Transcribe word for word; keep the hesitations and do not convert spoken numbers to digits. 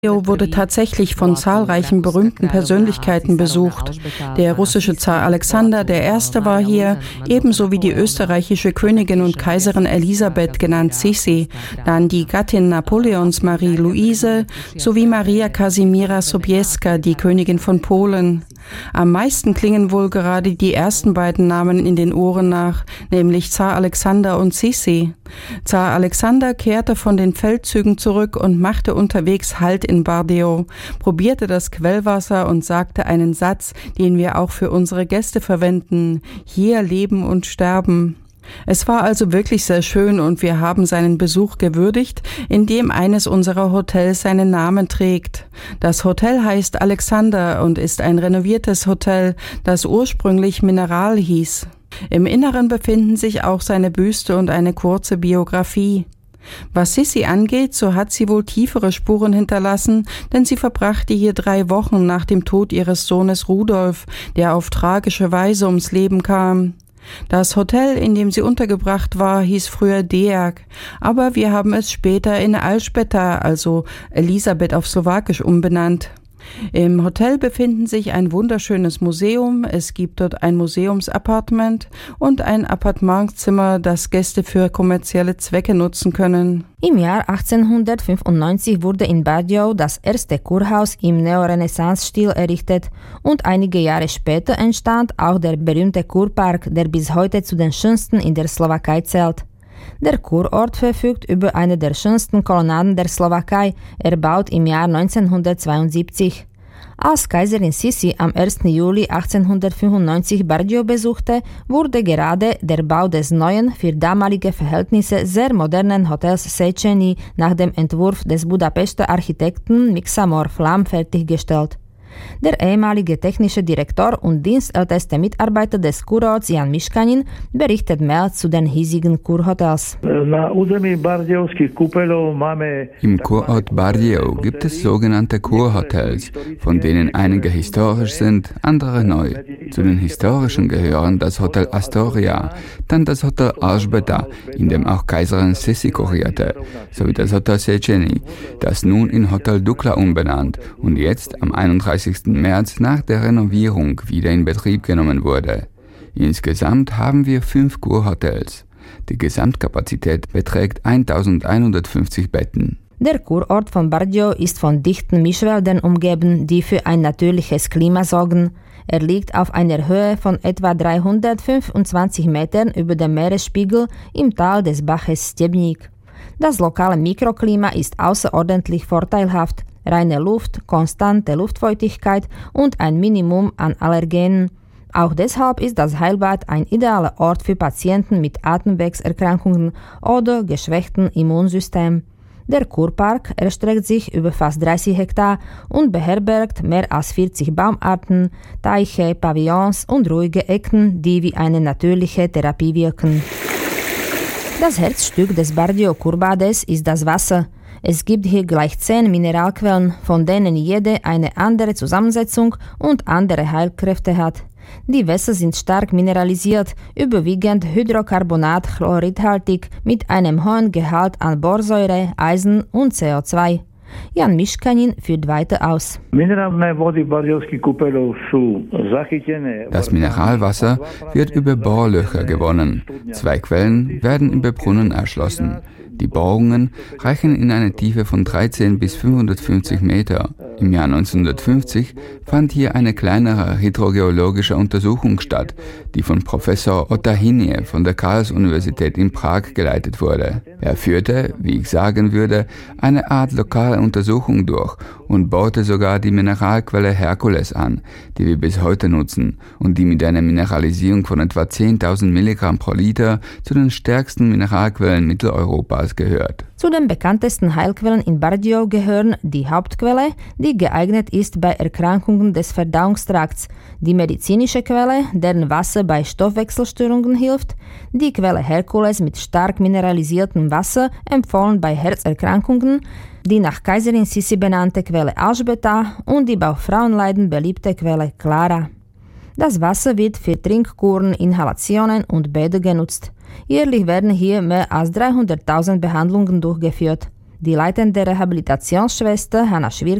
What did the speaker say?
wurde tatsächlich von zahlreichen berühmten Persönlichkeiten besucht. Der russische Zar Alexander der Erste war hier, ebenso wie die österreichische Königin und Kaiserin Elisabeth, genannt Sissi, dann die Gattin Napoleons Marie-Louise sowie Maria Kasimira Sobieska, die Königin von Polen. Am meisten klingen wohl gerade die ersten beiden Namen in den Ohren nach, nämlich Zar Alexander und Sissi. Zar Alexander kehrte von den Feldzügen zurück und machte unterwegs Halt in Bardejov, probierte das Quellwasser und sagte einen Satz, den wir auch für unsere Gäste verwenden: Hier leben und sterben. Es war also wirklich sehr schön und wir haben seinen Besuch gewürdigt, indem eines unserer Hotels seinen Namen trägt. Das Hotel heißt Alexander und ist ein renoviertes Hotel, das ursprünglich Mineral hieß. Im Inneren befinden sich auch seine Büste und eine kurze Biografie. Was Sissi angeht, so hat sie wohl tiefere Spuren hinterlassen, denn sie verbrachte hier drei Wochen nach dem Tod ihres Sohnes Rudolf, der auf tragische Weise ums Leben kam. Das Hotel, in dem sie untergebracht war, hieß früher Deák, aber wir haben es später in Alžbeta, also Elisabeth auf Slowakisch, umbenannt. Im Hotel befinden sich ein wunderschönes Museum, es gibt dort ein Museumsappartement und ein Appartementzimmer, das Gäste für kommerzielle Zwecke nutzen können. Im Jahr achtzehnhundertfünfundneunzig wurde in Bardejov das erste Kurhaus im Neorenaissance-Stil errichtet und einige Jahre später entstand auch der berühmte Kurpark, der bis heute zu den schönsten in der Slowakei zählt. Der Kurort verfügt über eine der schönsten Kolonnaden der Slowakei, erbaut im Jahr neunzehnhundertzweiundsiebzig. Als Kaiserin Sissi am ersten Juli achtzehnhundertfünfundneunzig Bardejov besuchte, wurde gerade der Bau des neuen, für damalige Verhältnisse sehr modernen Hotels Széchenyi nach dem Entwurf des Budapester Architekten Mixamor Flam fertiggestellt. Der ehemalige technische Direktor und dienstälteste Mitarbeiter des Kurorts Jan Miškanin berichtet mehr zu den hiesigen Kurhotels. Im Kurort Bardejov gibt es sogenannte Kurhotels, von denen einige historisch sind, andere neu. Zu den historischen gehören das Hotel Astoria, dann das Hotel Alžbeta, in dem auch Kaiserin Sissi kurierte, sowie das Hotel Széchenyi, das nun in Hotel Dukla umbenannt und jetzt am einunddreißigsten März nach der Renovierung wieder in Betrieb genommen wurde. Insgesamt haben wir fünf Kurhotels. Die Gesamtkapazität beträgt eintausendeinhundertfünfzig Betten. Der Kurort von Bardejov ist von dichten Mischwäldern umgeben, die für ein natürliches Klima sorgen. Er liegt auf einer Höhe von etwa dreihundertfünfundzwanzig Metern über dem Meeresspiegel im Tal des Baches Stebník. Das lokale Mikroklima ist außerordentlich vorteilhaft. Reine Luft, konstante Luftfeuchtigkeit und ein Minimum an Allergenen. Auch deshalb ist das Heilbad ein idealer Ort für Patienten mit Atemwegserkrankungen oder geschwächtem Immunsystem. Der Kurpark erstreckt sich über fast dreißig Hektar und beherbergt mehr als vierzig Baumarten, Teiche, Pavillons und ruhige Ecken, die wie eine natürliche Therapie wirken. Das Herzstück des Bardejov Kurbades ist das Wasser. Es gibt hier gleich zehn Mineralquellen, von denen jede eine andere Zusammensetzung und andere Heilkräfte hat. Die Wässer sind stark mineralisiert, überwiegend Hydrocarbonat-chloridhaltig mit einem hohen Gehalt an Borsäure, Eisen und C O zwei. Jan Miškanin führt weiter aus. Das Mineralwasser wird über Bohrlöcher gewonnen. Zwei Quellen werden über Brunnen erschlossen. Die Bohrungen reichen in eine Tiefe von dreizehn bis fünfhundertfünfzig Meter. Im Jahr neunzehnhundertfünfzig fand hier eine kleinere hydrogeologische Untersuchung statt, die von Professor Otahinie von der Karls-Universität in Prag geleitet wurde. Er führte, wie ich sagen würde, eine Art lokale Untersuchung durch und bohrte sogar die Mineralquelle Herkules an, die wir bis heute nutzen und die mit einer Mineralisierung von etwa zehntausend Milligramm pro Liter zu den stärksten Mineralquellen Mitteleuropas gehört. Zu den bekanntesten Heilquellen in Bardejov gehören die Hauptquelle, die geeignet ist bei Erkrankungen des Verdauungstrakts, die medizinische Quelle, deren Wasser bei Stoffwechselstörungen hilft, die Quelle Herkules mit stark mineralisiertem Wasser, empfohlen bei Herzerkrankungen, die nach Kaiserin Sissi benannte Quelle Alžbeta und die bei Frauenleiden beliebte Quelle Klara. Das Wasser wird für Trinkkuren, Inhalationen und Bäder genutzt. Jährlich werden hier mehr als dreihunderttausend Behandlungen durchgeführt. Die leitende Rehabilitationsschwester Hanna Schwirk